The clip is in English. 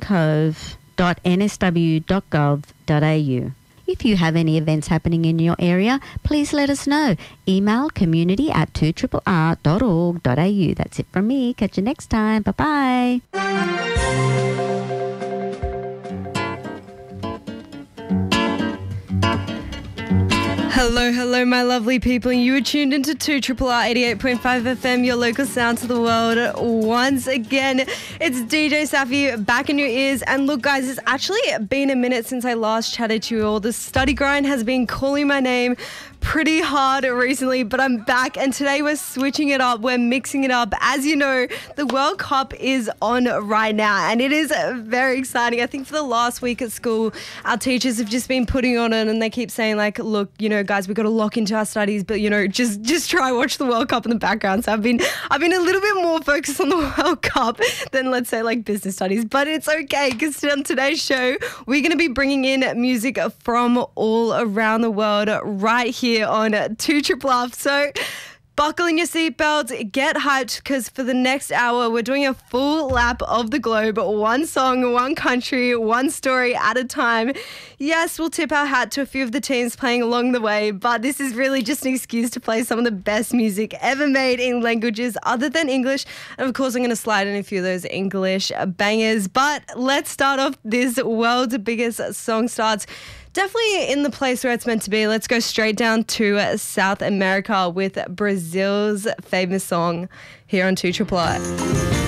www.cove.nsw.gov.au. If you have any events happening in your area, please let us know. Email community@2rrr.org.au. That's it from me. Catch you next time. Bye-bye. Hello, my lovely people. You are tuned into 2RRR 88.5 FM, your local sound to the world. Once again, it's DJ Safi back in your ears. And look, guys, it's actually been a minute since I last chatted to you all. The study grind has been calling my name pretty hard recently, but I'm back, and today we're switching it up. We're mixing it up. As you know, the World Cup is on right now, and it is very exciting. I think for the last week at school, our teachers have just been putting on it, and they keep saying, like, look, you know, guys, we've got to lock into our studies, but, you know, just try watch the World Cup in the background. So I've been a little bit more focused on the World Cup than, let's say, like business studies, but it's okay, because on today's show, we're going to be bringing in music from all around the world right here on 2RRR. So buckle in your seatbelts, get hyped, because for the next hour, we're doing a full lap of the globe, one song, one country, one story at a time. Yes, we'll tip our hat to a few of the teams playing along the way, but this is really just an excuse to play some of the best music ever made in languages other than English. And of course, I'm going to slide in a few of those English bangers. But let's start off this world's biggest song starts definitely in the place where it's meant to be. Let's go straight down to South America with Brazil's famous song here on 2RRR.